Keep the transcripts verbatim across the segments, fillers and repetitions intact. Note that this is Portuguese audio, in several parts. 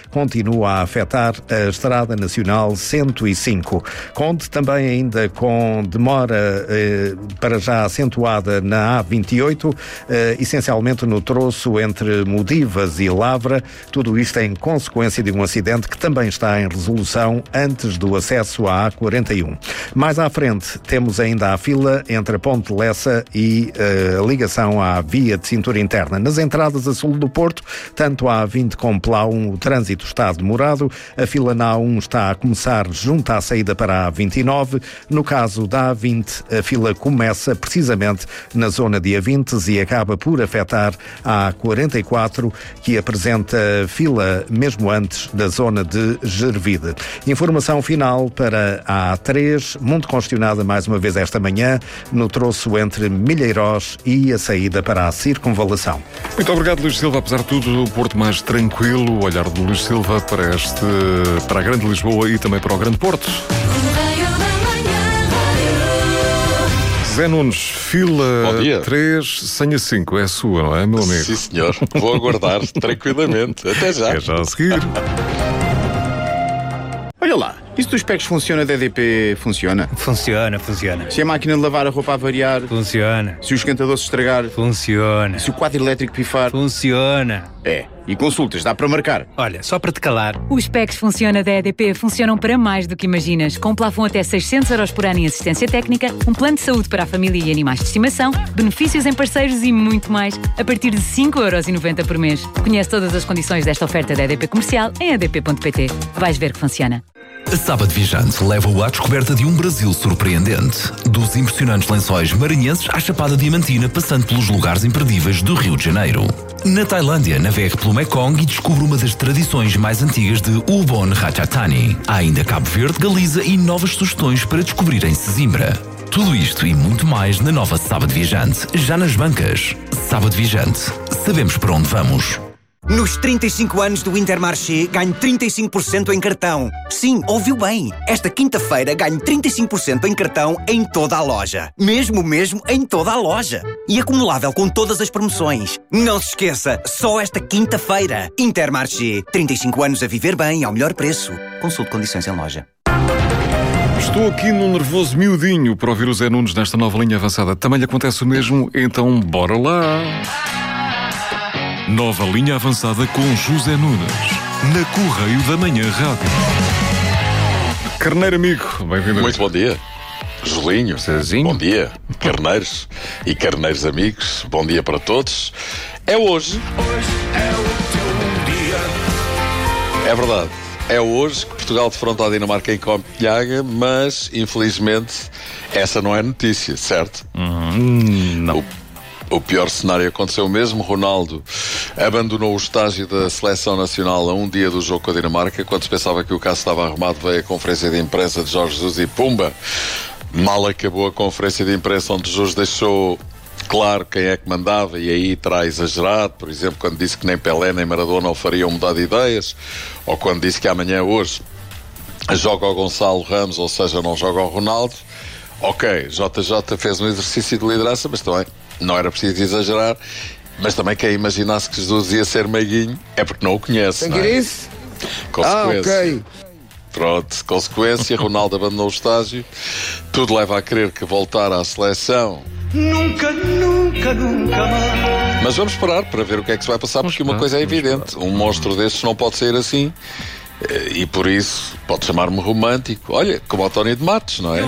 continua a afetar a Estrada Nacional cento e cinco. Conte também ainda com demora eh, para já acentuada na A vinte e oito, eh, essencialmente no troço entre Modivas e Lavra. Tudo isto em consequência de um acidente que também está em resolução antes do acesso à A quarenta e um. Mais à frente temos ainda a fila entre a Ponte de Lessa e a uh, ligação à via de cintura interna. Nas entradas a sul do Porto, tanto a A vinte como pela A um, o trânsito está demorado. A fila na A um está a começar junto à saída para a A vinte e nove. No caso da A vinte, a fila começa precisamente na zona de Avintes e acaba por afetar a A quarenta e quatro, que apresenta fila mesmo antes da zona de Gervide. Informação final para a A três, muito congestionada mais uma vez esta manhã, no troço entre Milheirós e a saída para a circunvalação. Muito obrigado, Luís Silva. Apesar de tudo, o Porto mais tranquilo. O olhar de Luís Silva para, este, para a Grande Lisboa e também para o Grande Porto. Zé Nunes, fila três, senha cinco, é a sua, não é, meu amigo? Sim, senhor. Vou aguardar tranquilamente. Até já. Até já a seguir. Olha lá, isso dos packs funciona, da E D P funciona? Funciona, funciona. Se a máquina de lavar a roupa a variar? Funciona. Se o esquentador se estragar? Funciona. Se o quadro elétrico pifar? Funciona. É, e consultas, dá para marcar? Olha, só para te calar. Os packs Funciona da E D P funcionam para mais do que imaginas. Com plafond até seiscentos euros por ano em assistência técnica, um plano de saúde para a família e animais de estimação, benefícios em parceiros e muito mais, a partir de cinco euros e noventa por mês. Conhece todas as condições desta oferta da E D P Comercial em e d p ponto p t. Vais ver que funciona. A Sábado Viajante leva-o à descoberta de um Brasil surpreendente. Dos impressionantes lençóis maranhenses à Chapada Diamantina, passando pelos lugares imperdíveis do Rio de Janeiro. Na Tailândia, navegue pelo Mekong e descubra uma das tradições mais antigas de Ubon Ratchathani. Há ainda Cabo Verde, Galiza e novas sugestões para descobrir em Sesimbra. Tudo isto e muito mais na nova Sábado Viajante, já nas bancas. Sábado Viajante. Sabemos para onde vamos. Nos trinta e cinco anos do Intermarché, ganho trinta e cinco por cento em cartão. Sim, ouviu bem. Esta quinta-feira ganho trinta e cinco por cento em cartão em toda a loja. Mesmo, mesmo, em toda a loja. E acumulável com todas as promoções. Não se esqueça, só esta quinta-feira. Intermarché, trinta e cinco anos a viver bem ao melhor preço. Consulte condições em loja. Estou aqui num nervoso miudinho para ouvir o Zé Nunes nesta nova linha avançada. Também lhe acontece o mesmo, então bora lá. Nova linha avançada com José Nunes, na Correio da Manhã Rádio. Carneiro amigo, bem-vindo. Muito bom dia, Julinho. Cezinho. Bom dia, carneiros e carneiros amigos. Bom dia para todos. É hoje. Hoje é o teu dia. É verdade. É hoje que Portugal defronta a Dinamarca em Copenhaga, mas, infelizmente, essa não é notícia, certo? Hum, não. O O pior cenário aconteceu mesmo. Ronaldo abandonou o estágio da Seleção Nacional a um dia do jogo com a Dinamarca. Quando se pensava que o caso estava arrumado, veio a conferência de imprensa de Jorge Jesus e pumba! Mal acabou a conferência de imprensa, onde Jesus deixou claro quem é que mandava, e aí terá exagerado, por exemplo, quando disse que nem Pelé nem Maradona o fariam mudar de ideias, ou quando disse que amanhã, hoje, joga o Gonçalo Ramos, ou seja, não joga o Ronaldo. Ok, J J fez um exercício de liderança, mas também não era preciso exagerar. Mas também quem imaginasse que Jesus ia ser meiguinho é porque não o conhece. Tem que ir isso? Consequência. Ah, ok. Pronto, consequência, Ronaldo abandonou o estágio. Tudo leva a crer que voltar à seleção Nunca, nunca, nunca mais. Mas vamos esperar para ver o que é que se vai passar, porque uma coisa é evidente: um monstro destes não pode sair assim. E por isso pode chamar-me romântico. Olha, como o Tony de Matos, não é?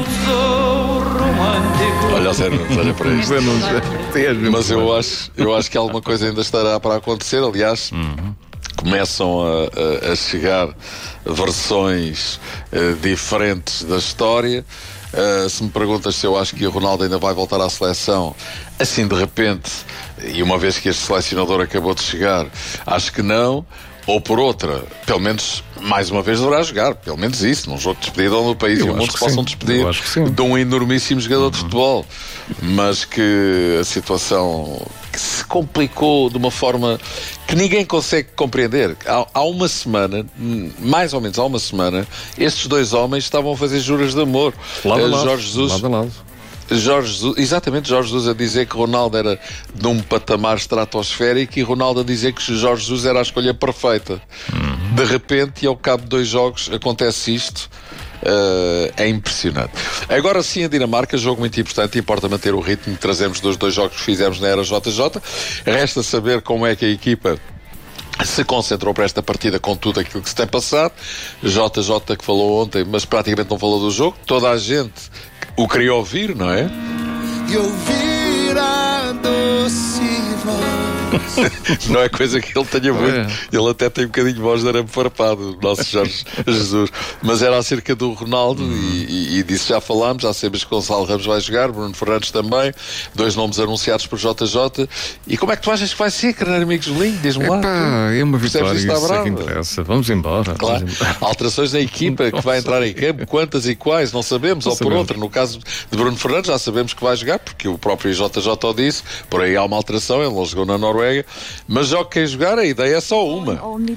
Olha, Zé Nunes, olha para isto. Mas eu acho, eu acho que alguma coisa ainda estará para acontecer. Aliás, uhum. começam a, a, a chegar versões uh, diferentes da história. Uh, se me perguntas se eu acho que o Ronaldo ainda vai voltar à seleção assim de repente, e uma vez que este selecionador acabou de chegar, acho que não. Ou por outra, pelo menos mais uma vez deverá jogar, pelo menos isso, num jogo de despedida onde o país eu e o mundo se possam despedir de um enormíssimo jogador uhum. de futebol. Mas que a situação que se complicou de uma forma que ninguém consegue compreender. Há, há uma semana, mais ou menos há uma semana, estes dois homens estavam a fazer juras de amor. Lado a lado. Jorge Jesus. Lado a lado. Jorge Jesus, exatamente, Jorge Jesus a dizer que Ronaldo era de um patamar estratosférico e Ronaldo a dizer que Jorge Jesus era a escolha perfeita. Uhum. De repente, e ao cabo de dois jogos, acontece isto. Uh, é impressionante. Agora sim, a Dinamarca, jogo muito importante, importa manter o ritmo que trazemos dos dois jogos que fizemos na era J J. Resta saber como é que a equipa se concentrou para esta partida com tudo aquilo que se tem passado. J J que falou ontem, mas praticamente não falou do jogo. Toda a gente o queria ouvir, não é? E ouvir a doce voz. Não é coisa que ele tenha muito. É. Ele até tem um bocadinho de voz de arame farpado, o nosso Jorge Jesus. Mas era acerca do Ronaldo hum. e, e, e disso já falámos. Já sabemos que Gonçalo Ramos vai jogar, Bruno Fernandes também. Dois nomes anunciados por J J. E como é que tu achas que vai ser, carneiro amigos Julinho? Diz-me lá. Epá, é uma vitória, isso é que interessa. Vamos embora. Claro. Vamos embora. Alterações na equipa que vai entrar em campo, quantas e quais, não sabemos. Não ou sabemos. Por outra, no caso de Bruno Fernandes, já sabemos que vai jogar, porque o próprio J J o disse. Por aí há uma alteração, ele não jogou na Noruega. Mas já que quer jogar, a ideia é só uma.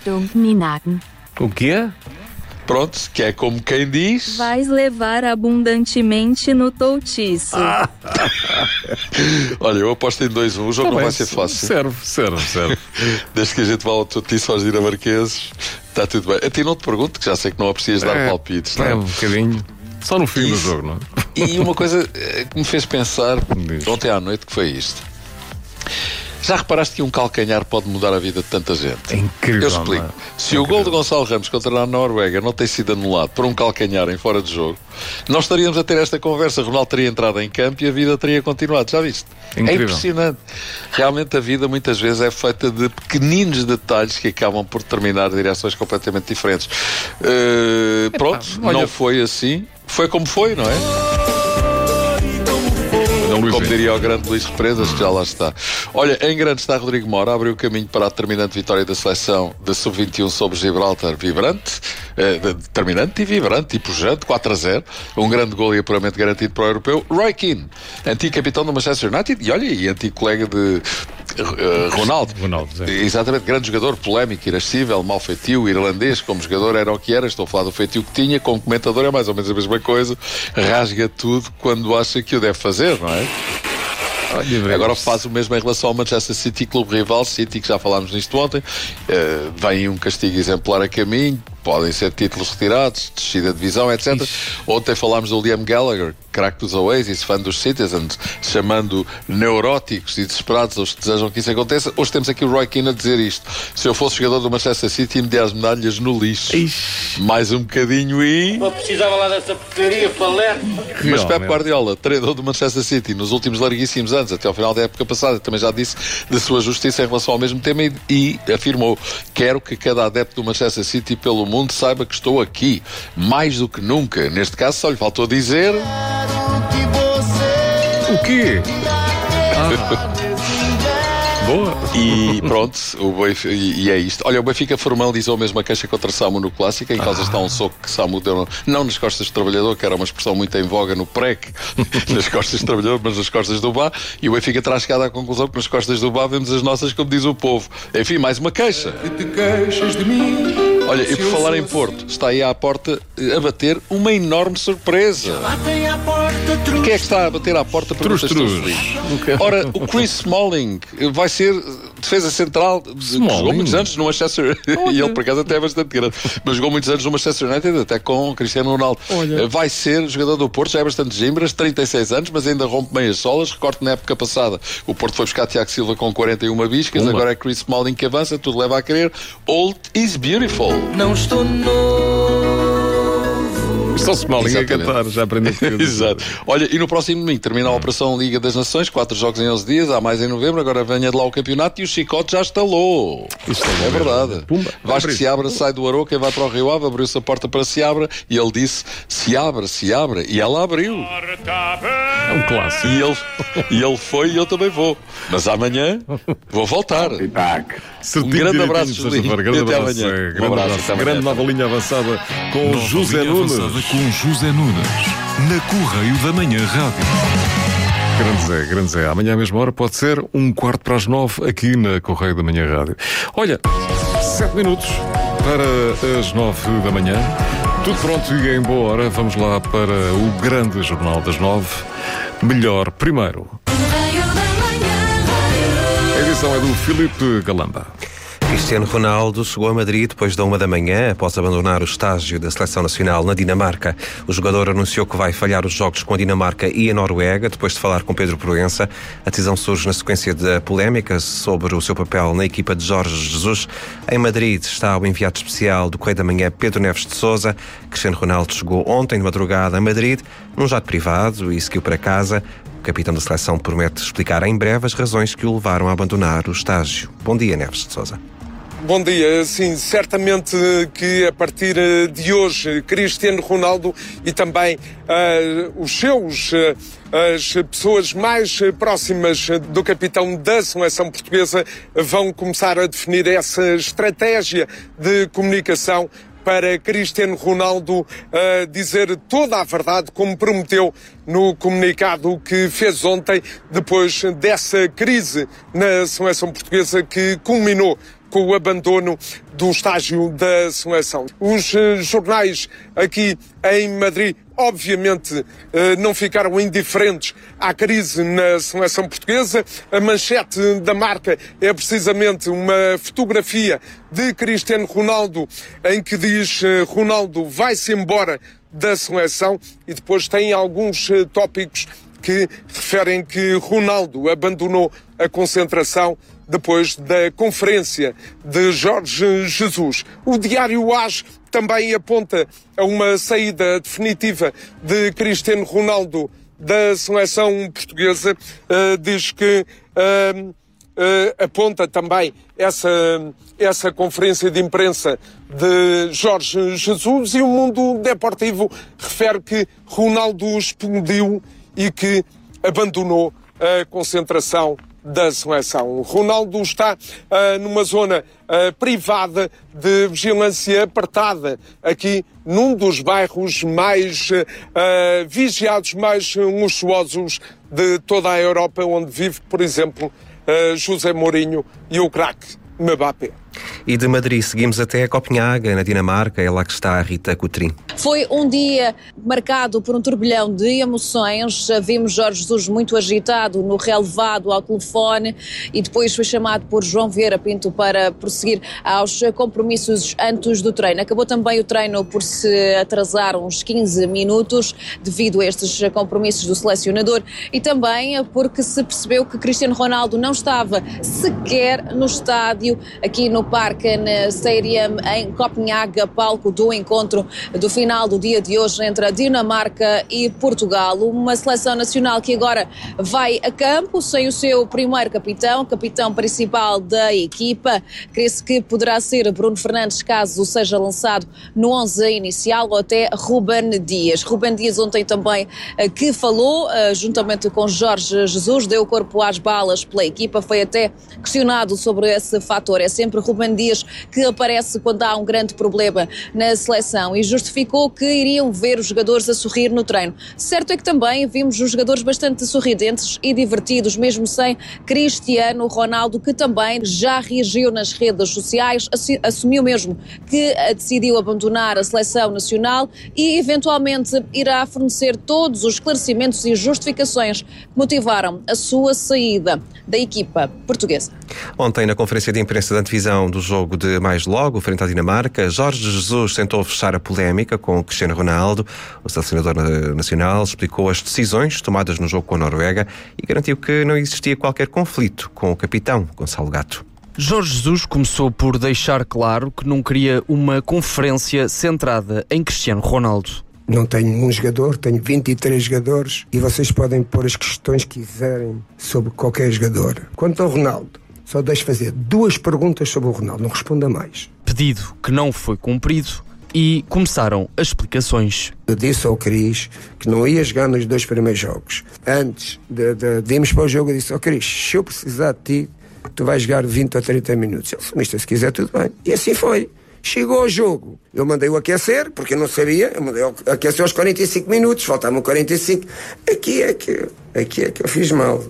O quê? Pronto, que é como quem diz... Vais levar abundantemente no toutiço. Ah. Olha, eu aposto em dois a um, o jogo tá não bem, vai ser fácil. Serve, serve, serve. Desde que a gente vá ao toutiço aos dinamarqueses, está tudo bem. A ti não te pergunto, que já sei que não aprecias é, dar palpites. É, não? um bocadinho. Só no fim do jogo, não é? E uma coisa que me fez pensar ontem à noite, que foi isto. Já reparaste que um calcanhar pode mudar a vida de tanta gente? É incrível. Eu explico. Se é o gol de Gonçalo Ramos contra a Noruega não tem sido anulado por um calcanhar em fora de jogo, nós estaríamos a ter esta conversa. Ronaldo teria entrado em campo e a vida teria continuado. Já viste? Incrível. É impressionante. Realmente a vida muitas vezes é feita de pequeninos detalhes que acabam por determinar direções completamente diferentes. Uh, pronto, Epa, não foi assim. Foi como foi, não é? Como diria o grande Luís Represas, que já lá está. Olha, em grande está Rodrigo Mora, abriu o caminho para a determinante vitória da seleção da sub vinte e um sobre Gibraltar, vibrante, eh, determinante e vibrante e pujante, quatro a zero, um grande gol e apuramento garantido para o europeu. Roy Keane, antigo capitão do Manchester United e olha, e antigo colega de uh, Ronaldo. Ronaldo é. Exatamente, grande jogador, polémico, irascível, mau feitio, irlandês, como jogador era o que era, estou a falar do feitio que tinha, como comentador é mais ou menos a mesma coisa, rasga tudo quando acha que o deve fazer, não é? Olha, agora faz o mesmo em relação ao Manchester City, clube rival, City, que já falámos nisto ontem. Uh, vem um castigo exemplar a caminho, podem ser títulos retirados, descida de divisão, etcétera. Ixi. Ontem falámos do Liam Gallagher, craque dos Oasis, fã dos Citizens, chamando neuróticos e desesperados aos que desejam que isso aconteça. Hoje temos aqui o Roy Keane a dizer isto. Se eu fosse jogador do Manchester City, me dê as medalhas no lixo. Ixi. Mais um bocadinho e... Não precisava lá dessa porcaria, Palermo. Mas Pep Guardiola, treinador do Manchester City, nos últimos larguíssimos anos, até ao final da época passada, também já disse da sua justiça em relação ao mesmo tema e, e afirmou: quero que cada adepto do Manchester City pelo mundo saiba que estou aqui, mais do que nunca. Neste caso só lhe faltou dizer... O quê? Ah. Boa. E pronto, o Benfica, e, e é isto. Olha, o Benfica formalizou mesmo a queixa contra Samu no Clássico. Em causa ah. está um soco que Samu deu, não nas costas do trabalhador, que era uma expressão muito em voga no P R E C, nas costas do trabalhador, mas nas costas do B A. E o Benfica terá chegado à conclusão que nas costas do B A vemos as nossas, como diz o povo. Enfim, mais uma queixa. Olha, e por falar em Porto, está aí à porta a bater uma enorme surpresa. Quem é que está a bater à porta para trus, trus. Ora, o Chris Smalling vai ser defesa central, que jogou muitos anos no Manchester e ele por acaso até é bastante grande, mas jogou muitos anos no Manchester United, até com Cristiano Ronaldo. Olha. Vai ser jogador do Porto, já é bastante gimbras, trinta e seis anos, mas ainda rompe meias solas. Recordo na época passada, o Porto foi buscar Tiago Silva com quarenta e uma biscas, uma. Agora é Chris Smalling que avança, tudo leva a crer. Old is beautiful. Não estou novo. Só Smalling a cantar, já aprendeu tudo. Exato. Olha, e no próximo domingo termina a Operação Liga das Nações, quatro jogos em onze dias, há mais em novembro, agora venha de lá o campeonato e o chicote já estalou. Isso é verdade. Pumba, Vasco Seabra sai do Aroca e vai para o Rio Ave, abriu-se a porta para Seabra e ele disse: se abre, se abre, e ela abriu. É um clássico. E ele, e ele foi e eu também vou. Mas amanhã vou voltar. Um grande abraço, Julinho. Grande e até abraço, amanhã. É, grande um abraço. abraço. Grande nova linha avançada com nova José Nunes. Com José Nunes, na Correio da Manhã Rádio. Grande Zé, grande Zé. Amanhã à mesma hora pode ser um quarto para as nove aqui na Correio da Manhã Rádio. Olha, sete minutos para as nove da manhã. Tudo pronto e em boa hora. Vamos lá para o grande Jornal das Nove. melhor primeiro. A edição é do Filipe Galamba. Cristiano Ronaldo chegou a Madrid depois da uma da manhã, após abandonar o estágio da Seleção Nacional na Dinamarca. O jogador anunciou que vai falhar os jogos com a Dinamarca e a Noruega, depois de falar com Pedro Proença. A decisão surge na sequência da polémica sobre o seu papel na equipa de Jorge Jesus. Em Madrid está o enviado especial do Correio da Manhã, Pedro Neves de Sousa. Cristiano Ronaldo chegou ontem de madrugada a Madrid, num jato privado, e seguiu para casa. O capitão da seleção promete explicar em breve as razões que o levaram a abandonar o estágio. Bom dia, Neves de Sousa. Bom dia. Sim, certamente que a partir de hoje Cristiano Ronaldo e também uh, os seus, uh, as pessoas mais próximas do capitão da seleção portuguesa vão começar a definir essa estratégia de comunicação para Cristiano Ronaldo uh, dizer toda a verdade, como prometeu no comunicado que fez ontem, depois dessa crise na seleção portuguesa que culminou com o abandono do estágio da seleção. Os uh, jornais aqui em Madrid, obviamente, uh, não ficaram indiferentes à crise na seleção portuguesa. A manchete da Marca é precisamente uma fotografia de Cristiano Ronaldo em que diz uh, Ronaldo vai-se embora da seleção, e depois tem alguns uh, tópicos que referem que Ronaldo abandonou a concentração depois da conferência de Jorge Jesus. O diário AS também aponta a uma saída definitiva de Cristiano Ronaldo da seleção portuguesa. Uh, diz que uh, uh, aponta também essa, essa conferência de imprensa de Jorge Jesus, e o Mundo Deportivo refere que Ronaldo explodiu e que abandonou a concentração da seleção. Ronaldo está uh, numa zona uh, privada de vigilância apertada, aqui num dos bairros mais uh, vigiados, mais luxuosos de toda a Europa, onde vive, por exemplo, uh, José Mourinho e o craque Mbappé. E de Madrid seguimos até a Copenhaga, na Dinamarca. É lá que está a Rita Coutrin. Foi um dia marcado por um turbilhão de emoções. Vimos Jorge Jesus muito agitado no relevado ao telefone, e depois foi chamado por João Vieira Pinto para prosseguir aos compromissos antes do treino. Acabou também o treino por se atrasar uns quinze minutos devido a estes compromissos do selecionador, e também porque se percebeu que Cristiano Ronaldo não estava sequer no estádio, aqui no Parque Stadium em Copenhaga, palco do encontro do final do dia de hoje entre a Dinamarca e Portugal. Uma seleção nacional que agora vai a campo sem o seu primeiro capitão, capitão principal da equipa. Crê-se que poderá ser Bruno Fernandes, caso seja lançado no onze inicial, ou até Ruben Dias. Ruben Dias ontem também que falou, juntamente com Jorge Jesus, deu corpo às balas pela equipa, foi até questionado sobre esse fator. É sempre Ruben Dias que aparece quando há um grande problema na seleção, e justificou que iriam ver os jogadores a sorrir no treino. Certo é que também vimos os jogadores bastante sorridentes e divertidos, mesmo sem Cristiano Ronaldo, que também já reagiu nas redes sociais, assumiu mesmo que decidiu abandonar a seleção nacional e eventualmente irá fornecer todos os esclarecimentos e justificações que motivaram a sua saída da equipa portuguesa. Ontem, na conferência de imprensa da antevisão do jogo de mais logo, frente à Dinamarca, Jorge Jesus tentou fechar a polémica com Cristiano Ronaldo. O selecionador nacional explicou as decisões tomadas no jogo com a Noruega e garantiu que não existia qualquer conflito com o capitão, Gonçalo Gato. Jorge Jesus começou por deixar claro que não queria uma conferência centrada em Cristiano Ronaldo. Não tenho um jogador, tenho vinte e três jogadores, e vocês podem pôr as questões que quiserem sobre qualquer jogador. Quanto ao Ronaldo, só deixo fazer duas perguntas sobre o Ronaldo, não responda mais. Pedido que não foi cumprido, e começaram as explicações. Eu disse ao Cris que não ia jogar nos dois primeiros jogos. Antes de, de, de irmos para o jogo, eu disse ao Cris, se eu precisar de ti, tu vais jogar vinte ou trinta minutos. Ele disse, mister, se quiser tudo bem. E assim foi. Chegou ao jogo, eu mandei-o aquecer, porque eu não sabia, eu mandei-o aquecer aos quarenta e cinco minutos, faltavam quarenta e cinco. Aqui é que, aqui é que eu fiz mal.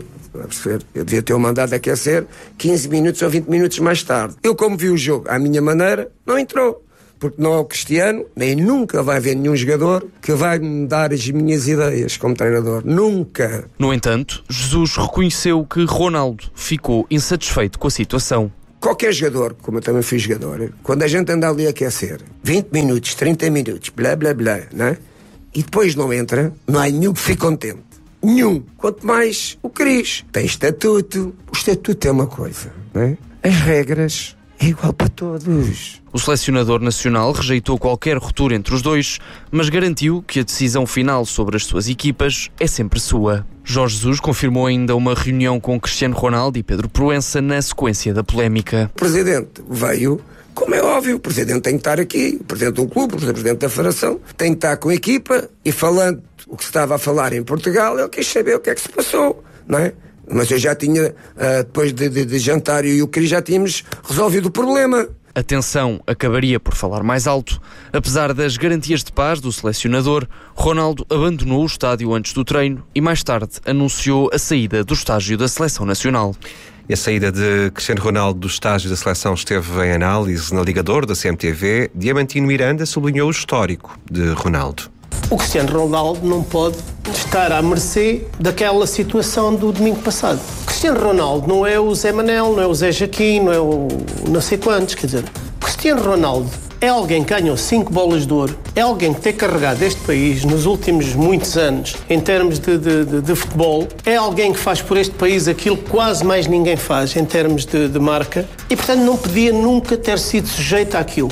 Eu devia ter o mandado aquecer quinze minutos ou vinte minutos mais tarde. Eu, como vi o jogo à minha maneira, não entrou. porque não é o Cristiano, nem nunca vai haver nenhum jogador que vai me dar as minhas ideias como treinador. Nunca. No entanto, Jesus reconheceu que Ronaldo ficou insatisfeito com a situação. Qualquer jogador, como eu também fui jogador, quando a gente anda ali a aquecer, vinte minutos, trinta minutos, blá blá blá, não é? E depois não entra, não há nenhum que fique contente. Nenhum. Quanto mais o Cris. Tem estatuto. O estatuto é uma coisa, não é? As regras é igual para todos. O selecionador nacional rejeitou qualquer ruptura entre os dois, mas garantiu que a decisão final sobre as suas equipas é sempre sua. Jorge Jesus confirmou ainda uma reunião com Cristiano Ronaldo e Pedro Proença na sequência da polémica. O presidente veio, como é óbvio, o presidente tem que estar aqui, o presidente do clube, o presidente da federação, tem que estar com a equipa e falando o que se estava a falar em Portugal, ele quis saber o que é que se passou, não é? Mas eu já tinha, uh, depois de, de, de jantar, eu e o Cris já tínhamos resolvido o problema. A tensão acabaria por falar mais alto. Apesar das garantias de paz do selecionador, Ronaldo abandonou o estádio antes do treino e mais tarde anunciou a saída do estágio da Seleção Nacional. E a saída de Cristiano Ronaldo do estágio da seleção esteve em análise na Ligador da C M T V. Diamantino Miranda sublinhou o histórico de Ronaldo. O Cristiano Ronaldo não pode estar à mercê daquela situação do domingo passado. O Cristiano Ronaldo não é o Zé Manel, não é o Zé Jaquim, não é o não sei quantos, quer dizer, o Cristiano Ronaldo é alguém que ganhou cinco bolas de ouro, é alguém que tem carregado este país nos últimos muitos anos em termos de, de, de, de futebol, é alguém que faz por este país aquilo que quase mais ninguém faz em termos de, de marca e, portanto, não podia nunca ter sido sujeito àquilo.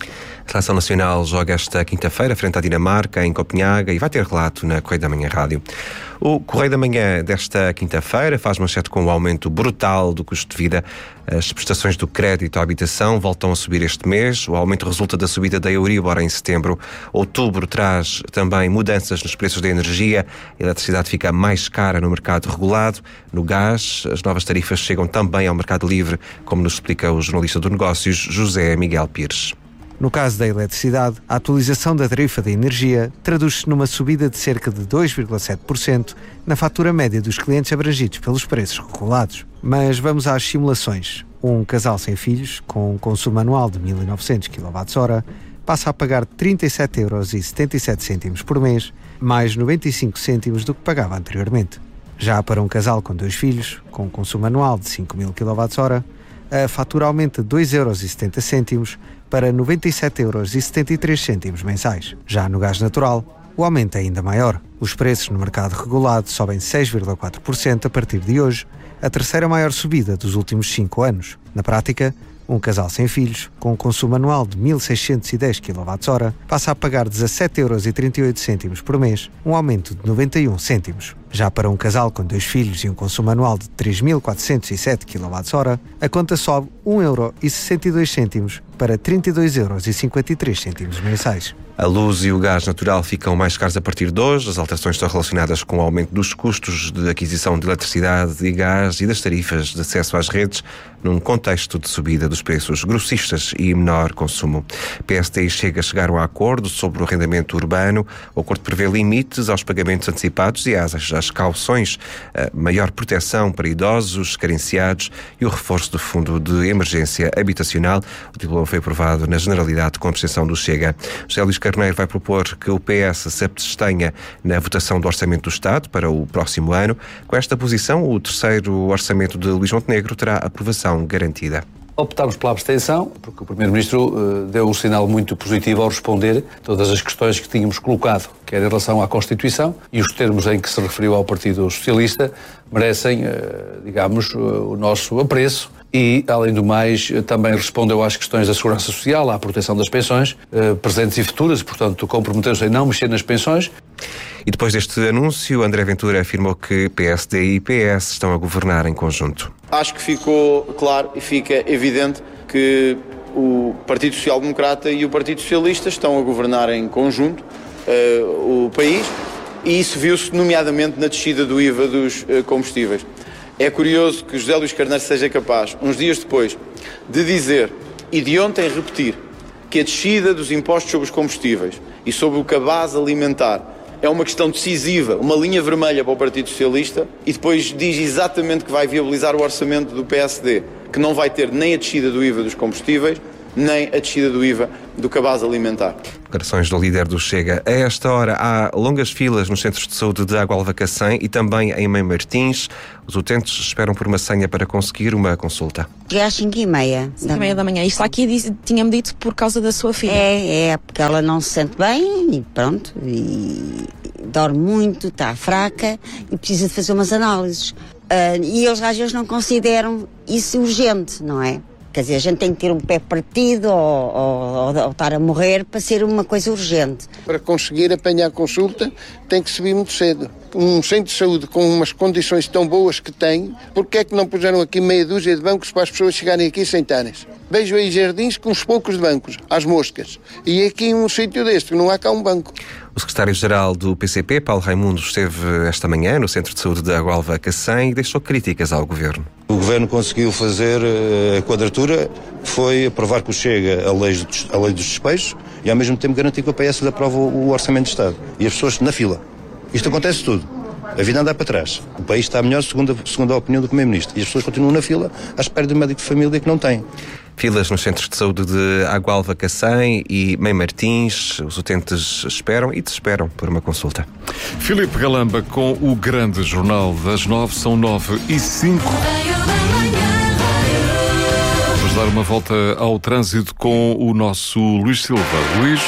A Seleção Nacional joga esta quinta-feira frente à Dinamarca, em Copenhaga, e vai ter relato na Correio da Manhã Rádio. O Correio da Manhã desta quinta-feira faz manchete com o aumento brutal do custo de vida. As prestações do crédito à habitação voltam a subir este mês. O aumento resulta da subida da Euribor em setembro. Outubro traz também mudanças nos preços da energia. A eletricidade fica mais cara no mercado regulado. No gás, as novas tarifas chegam também ao mercado livre, como nos explica o jornalista do Negócios, José Miguel Pires. No caso da eletricidade, a atualização da tarifa de energia traduz-se numa subida de cerca de dois vírgula sete por cento na fatura média dos clientes abrangidos pelos preços regulados. Mas vamos às simulações. Um casal sem filhos, com um consumo anual de mil e novecentos quilowatt-hora, passa a pagar trinta e sete euros e setenta e sete cêntimos por mês, mais noventa e cinco cêntimos do que pagava anteriormente. Já para um casal com dois filhos, com um consumo anual de cinco mil quilowatt-hora, a fatura aumenta de dois euros e setenta cêntimos para noventa e sete euros e setenta e três cêntimos mensais. Já no gás natural, o aumento é ainda maior. Os preços no mercado regulado sobem seis vírgula quatro por cento a partir de hoje, a terceira maior subida dos últimos cinco anos. Na prática, um casal sem filhos, com um consumo anual de mil seiscentos e dez quilowatt-hora, passa a pagar dezassete euros e trinta e oito cêntimos por mês, um aumento de noventa e um cêntimos. Já para um casal com dois filhos e um consumo anual de três mil quatrocentos e sete quilowatt-hora, a conta sobe um euro e sessenta e dois cêntimos para trinta e dois euros e cinquenta e três cêntimos mensais. A luz e o gás natural ficam mais caros a partir de hoje. As alterações estão relacionadas com o aumento dos custos de aquisição de eletricidade e gás e das tarifas de acesso às redes, num contexto de subida dos preços grossistas e menor consumo. P S D e Chega chegaram a acordo sobre o arrendamento urbano. O acordo prevê limites aos pagamentos antecipados e às, às cauções, maior proteção para idosos, carenciados e o reforço do Fundo de Emergência Habitacional. O diploma foi aprovado na Generalidade com abstenção do Chega. José Luís Carneiro vai propor que o P S se abstenha na votação do Orçamento do Estado para o próximo ano. Com esta posição, o terceiro Orçamento de Luís Montenegro terá aprovação garantida. Optámos pela abstenção, porque o Primeiro-Ministro uh, deu um sinal muito positivo ao responder todas as questões que tínhamos colocado, quer em relação à Constituição, e os termos em que se referiu ao Partido Socialista merecem, uh, digamos, uh, o nosso apreço. E, além do mais, também respondeu às questões da segurança social, à proteção das pensões, uh, presentes e futuras, portanto, comprometeu-se em não mexer nas pensões. E depois deste anúncio, André Ventura afirmou que P S D e P S estão a governar em conjunto. Acho que ficou claro e fica evidente que o Partido Social Democrata e o Partido Socialista estão a governar em conjunto uh, o país, e isso viu-se nomeadamente na descida do I V A dos uh, combustíveis. É curioso que José Luís Carneiro seja capaz, uns dias depois, de dizer e de ontem repetir que a descida dos impostos sobre os combustíveis e sobre o cabaz alimentar é uma questão decisiva, uma linha vermelha para o Partido Socialista, e depois diz exatamente que vai viabilizar o orçamento do P S D, que não vai ter nem a descida do I V A dos combustíveis, nem a descida do I V A do cabaz alimentar. Declarações do líder do Chega. A esta hora há longas filas nos centros de saúde de Água Cacém e também em Mãe Martins. Os utentes esperam por uma senha para conseguir uma consulta. É às cinco e meia. cinco e meia da manhã. Isto aqui tinha-me dito por causa da sua filha. É, é, porque ela não se sente bem e pronto, e dorme muito, está fraca e precisa de fazer umas análises. Uh, e eles às vezes não consideram isso urgente, não é? Quer dizer, a gente tem que ter um pé partido ou, ou, ou, ou estar a morrer para ser uma coisa urgente. Para conseguir apanhar consulta tem que subir muito cedo. Um centro de saúde com umas condições tão boas que tem, porque é que não puseram aqui meia dúzia de bancos para as pessoas chegarem aqui e sentarem-se? Vejo aí jardins com uns poucos bancos, às moscas. E aqui um sítio deste, não há cá um banco. O secretário-geral do P C P, Paulo Raimundo, esteve esta manhã no Centro de Saúde de Água Cacém e deixou críticas ao Governo. O Governo conseguiu fazer a quadratura, foi aprovar que o Chega a lei, a lei dos despejos e ao mesmo tempo garantir que o P S lhe aprova o Orçamento de Estado. E as pessoas na fila. Isto acontece tudo. A vida anda para trás. O país está melhor segundo a, segundo a opinião do Primeiro-Ministro. E as pessoas continuam na fila à espera de um médico de família que não tem. Filas nos centros de saúde de Água Cacém e Mãe Martins. Os utentes esperam e desesperam por uma consulta. Filipe Galamba com o grande jornal das nove. São nove e cinco. Vamos dar uma volta ao trânsito com o nosso Luís Silva. Luís,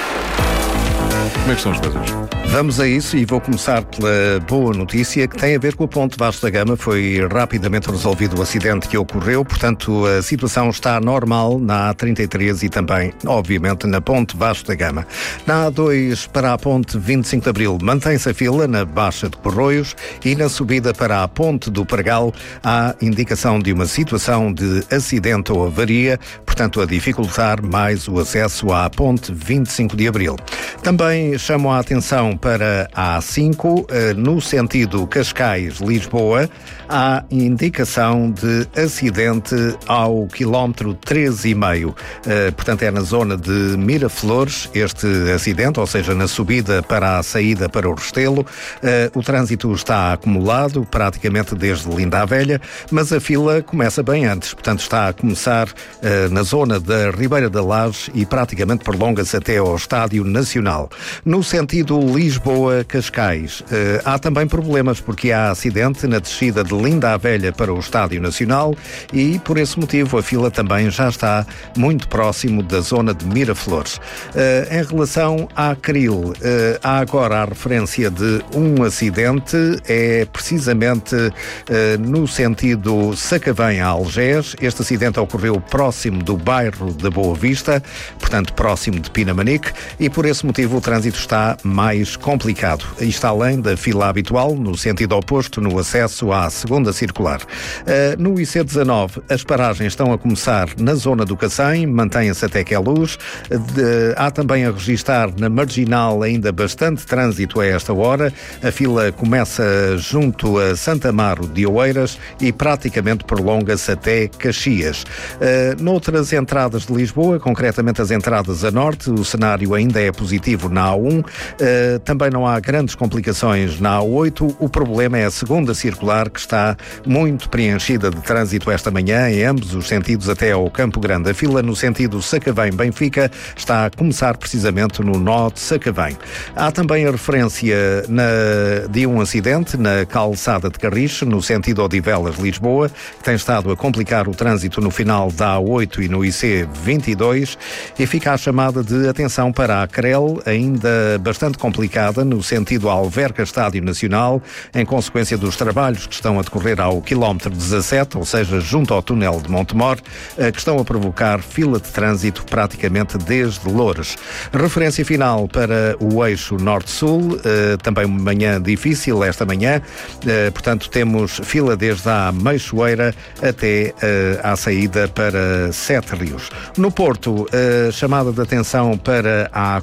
como é que são as coisas? Vamos a isso e vou começar pela boa notícia que tem a ver com a Ponte Vasco da Gama. Foi rapidamente resolvido o acidente que ocorreu, portanto a situação está normal na A trinta e três e também, obviamente, na Ponte Vasco da Gama. Na A dois para a Ponte vinte e cinco de Abril mantém-se a fila na Baixa de Corroios e na subida para a Ponte do Pregal há indicação de uma situação de acidente ou avaria, portanto a dificultar mais o acesso à Ponte vinte e cinco de Abril. Também chamo a atenção para a A cinco, no sentido Cascais-Lisboa, há indicação de acidente ao quilómetro treze e meio. Portanto, é na zona de Miraflores este acidente, ou seja, na subida para a saída para o Restelo. O trânsito está acumulado praticamente desde Linda a Velha, mas a fila começa bem antes. Portanto, está a começar na zona da Ribeira da Laje e praticamente prolonga-se até ao Estádio Nacional. No sentido Lisboa-Cascais, eh, há também problemas porque há acidente na descida de Linda a Velha para o Estádio Nacional e, por esse motivo, a fila também já está muito próximo da zona de Miraflores. Eh, em relação à Cril, eh, há agora a referência de um acidente, é precisamente eh, no sentido Sacavém a Algés. Este acidente ocorreu próximo do bairro da Boa Vista, portanto próximo de Pinamanique, e por esse motivo o trânsito está mais complicado. Isto além da fila habitual, no sentido oposto, no acesso à segunda circular. Uh, no I C dezanove, as paragens estão a começar na zona do Cacém, mantém-se até que é luz. De, há também a registrar na Marginal ainda bastante trânsito a esta hora. A fila começa junto a Santa Amaro de Oeiras e praticamente prolonga-se até Caxias. Uh, noutras entradas de Lisboa, concretamente as entradas a norte, o cenário ainda é positivo na A um. Uh, também não há grandes complicações na A oito. O problema é a segunda circular, que está muito preenchida de trânsito esta manhã, em ambos os sentidos até ao Campo Grande. A fila no sentido Sacavém-Benfica está a começar precisamente no nó de Sacavém. Há também a referência na, de um acidente na calçada de Carriche, no sentido Odivelas-Lisboa, que tem estado a complicar o trânsito no final da A oito e no I C vinte e dois, e fica a chamada de atenção para a Crel, ainda bastante complicada no sentido Alverca Estádio Nacional, em consequência dos trabalhos que estão a decorrer ao quilómetro dezassete, ou seja, junto ao túnel de Montemor, que estão a provocar fila de trânsito praticamente desde Loures. Referência final para o eixo Norte-Sul, também uma manhã difícil esta manhã, portanto temos fila desde a Meixoeira até à saída para Sete Rios. No Porto, chamada de atenção para a A quatro,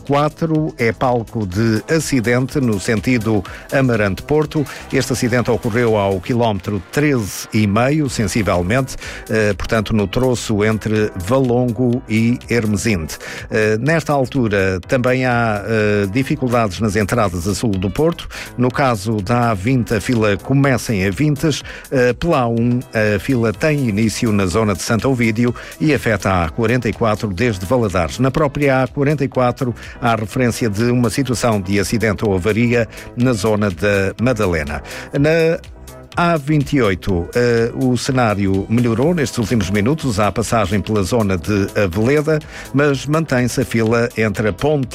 quilómetro é palco de acidente no sentido Amarante-Porto. Este acidente ocorreu ao quilómetro treze e meio, sensivelmente, eh, portanto no troço entre Valongo e Hermesinde. Eh, nesta altura também há eh, dificuldades nas entradas a sul do Porto. No caso da A vinte, a fila começa em A vinte. Eh, pela A um, a fila tem início na zona de Santo Ovídio e afeta a A quarenta e quatro desde Valadares. Na própria A quarenta e quatro há referência de uma situação de acidente ou avaria na zona da Madalena. Na A vinte e oito, uh, o cenário melhorou nestes últimos minutos, há passagem pela zona de Aveleda, mas mantém-se a fila entre a Ponte